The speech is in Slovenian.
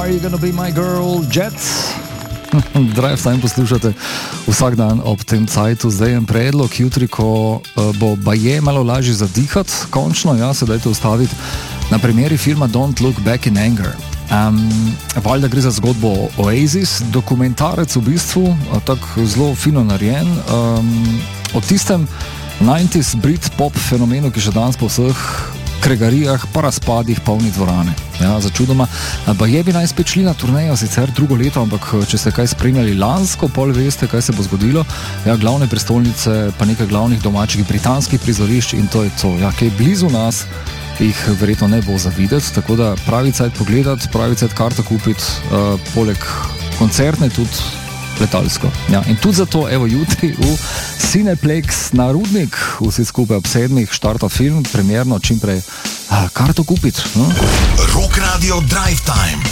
Are You Gonna Be My Girl, Jets? Drive Time poslušate vsak dan ob tem cajtu. Zdaj je predlog jutri, ko bo baje malo lažje zadihati, končno, ja, se dajte ustaviti na primeri filma Don't Look Back in Anger. Valjda gre za zgodbo Oasis, dokumentarec v bistvu, tako zelo fino narejen, o tistem 90s Britpop fenomenu, ki še danes po vseh kregarijah pa razpadih polni dvorane. Ja, začudoma. Pa je bi naj spet šli na turnejo, sicer drugo leto, ampak če ste kaj spremljali lansko, pol veste, kaj se bo zgodilo. Ja, glavne prestolnice, pa nekaj glavnih domačih britanskih prizorišč in to je to. Ja, kaj blizu nas, jih verjetno ne bo zavideti, tako da pravi cajt pogledati, pravi cajt karto kupiti, poleg koncertne tudi letalsko. Ja, in tudi zato, evo, jutri v Cineplex na Rudnik, vsi skupaj ob 7 štarta film, premierno čimprej karto kupiti. Rock Radio Drive Time.